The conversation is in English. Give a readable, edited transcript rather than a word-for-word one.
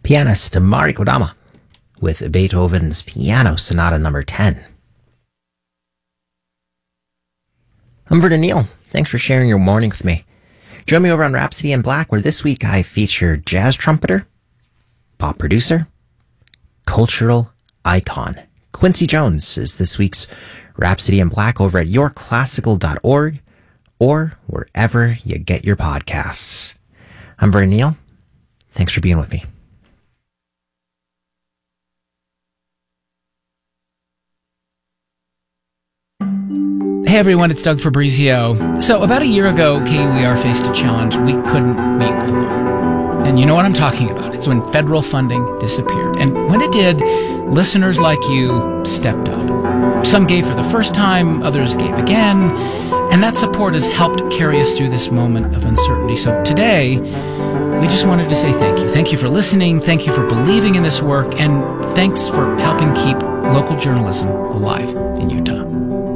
pianist Mari Kodama with Beethoven's Piano Sonata No. 10. I'm Vernon Neal. Thanks for sharing your morning with me. Join me over on Rhapsody in Black, where this week I feature jazz trumpeter, pop producer, cultural icon. Quincy Jones is this week's Rhapsody in Black over at yourclassical.org or wherever you get your podcasts. I'm Vernon Neal. Thanks for being with me. Hey everyone, it's Doug Fabrizio. So about a year ago, KUER faced a challenge we couldn't meet alone. And you know what I'm talking about. It's when federal funding disappeared. And when it did, listeners like you stepped up. Some gave for the first time, others gave again. And that support has helped carry us through this moment of uncertainty. So today, we just wanted to say thank you. Thank you for listening. Thank you for believing in this work. And thanks for helping keep local journalism alive in Utah.